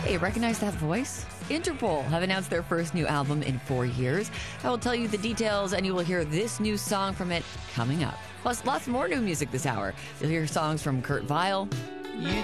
Hey, recognize that voice? Interpol have announced their first new album in 4 years. I will tell you the details, and you will hear this new song from it coming up. Plus, lots more new music this hour. You'll hear songs from Kurt Vile,